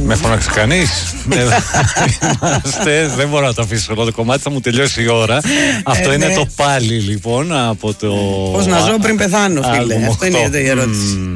Με φώναξε κανείς? Δεν μπορώ να το αφήσω όλο το κομμάτι, θα μου τελειώσει η ώρα. Αυτό είναι το πάλι λοιπόν από το. Πώς να ζω πριν πεθάνω, φίλε. Αυτό είναι η ερώτηση.